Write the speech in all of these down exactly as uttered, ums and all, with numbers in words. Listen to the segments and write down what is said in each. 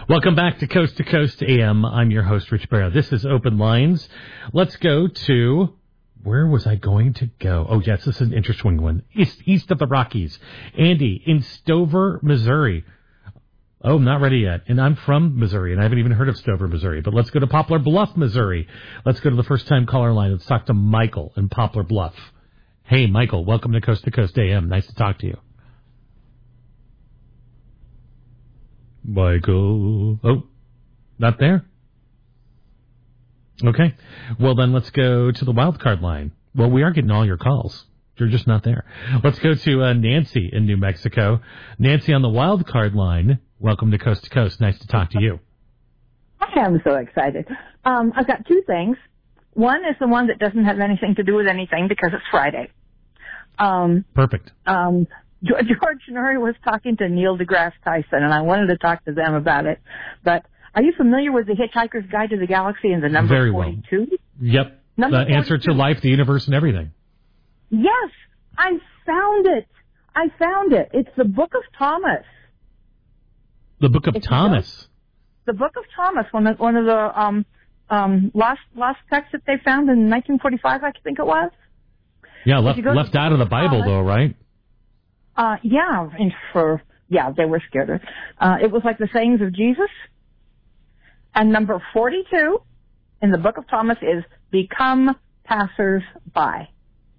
Welcome back to Coast to Coast A M. I'm your host, Rich Barrow. This is Open Lines. Let's go to... Where was I going to go? Oh, yes, this is an interesting one. East, east of the Rockies. Andy in Stover, Missouri. Oh, I'm not ready yet. And I'm from Missouri, and I haven't even heard of Stover, Missouri. But let's go to Poplar Bluff, Missouri. Let's go to the first-time caller line. Let's talk to Michael in Poplar Bluff. Hey, Michael, welcome to Coast to Coast A M. Nice to talk to you. Michael. Oh, not there? Okay. Well, then let's go to the wild card line. Well, we are getting all your calls. You're just not there. Let's go to uh, Nancy in New Mexico. Nancy on the wild card line. Welcome to Coast to Coast. Nice to talk to you. I am so excited. Um, I've got two things. One is the one that doesn't have anything to do with anything because it's Friday. Um, Perfect. Um, George Noory was talking to Neil deGrasse Tyson, and I wanted to talk to them about it. But are you familiar with the Hitchhiker's Guide to the Galaxy and the number Very forty-two? Well. Yep. Number the answer to life, the universe, and everything. Yes, I found it. I found it. It's the Book of Thomas. The Book of it's Thomas. The Book of Thomas, one of, one of the um, um, lost lost texts that they found in nineteen forty-five, I think it was. Yeah, left left out of the Bible, Thomas, though, right? Uh, yeah, and for, yeah, they were scared. Uh, it was like the sayings of Jesus. And number forty-two in the Book of Thomas is become passers-by.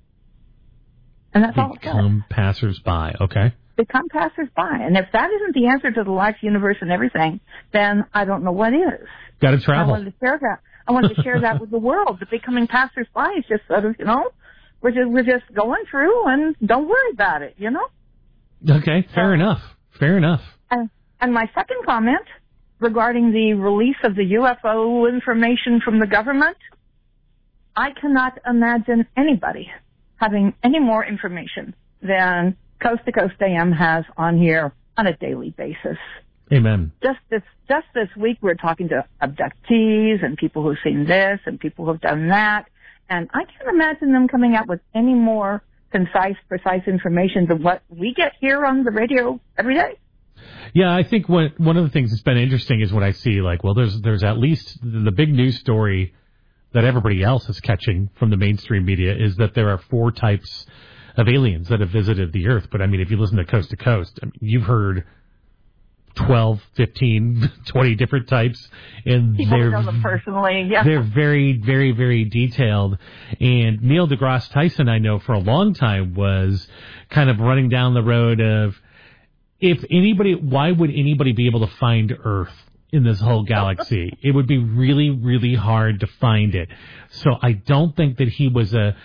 And that's all it says. Become passers-by, okay. Become passers-by. And if that isn't the answer to the life, universe, and everything, then I don't know what is. Got to travel. I wanted to share that. I wanted to share that with the world. That becoming passers-by is just sort of, you know, we're just, we're just going through and don't worry about it, you know? Okay, fair uh, enough. Fair enough. And, and my second comment regarding the release of the U F O information from the government, I cannot imagine anybody having any more information than Coast to Coast A M has on here on a daily basis. Amen. Just this, just this week we're talking to abductees and people who've seen this and people who've done that, and I can't imagine them coming out with any more concise, precise information than what we get here on the radio every day. Yeah, I think one one of the things that's been interesting is when I see, like, well, there's there's at least the big news story that everybody else is catching from the mainstream media is that there are four types of aliens that have visited the Earth. But, I mean, if you listen to Coast to Coast, I mean, you've heard twelve, fifteen, twenty different types. And People they're, know them personally, yeah. They're very, very, very detailed. And Neil deGrasse Tyson, I know for a long time, was kind of running down the road of, if anybody, why would anybody be able to find Earth in this whole galaxy? It would be really, really hard to find it. So I don't think that he was a